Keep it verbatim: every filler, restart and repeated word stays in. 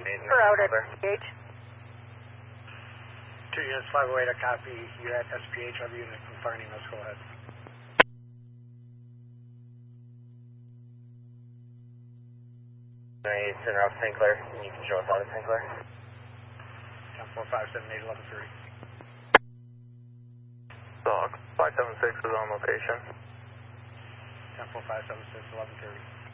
We're out at S P H. Two units, five oh eight, a copy. You at S P H, other unit confining us, go ahead. It's in Ralph Saint Clair. You can show us out of Saint Clair. ten four five seven eight eleven three. Dog, five seven six is on location. ten four five seven six eleven thirty.